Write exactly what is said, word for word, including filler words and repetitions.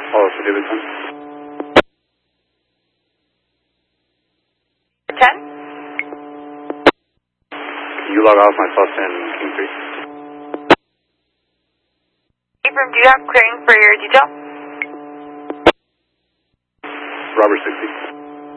Follow for Davidson. ten? Can you log off myself and King three? Abram, do you have clearing for your detail? Robert sixty.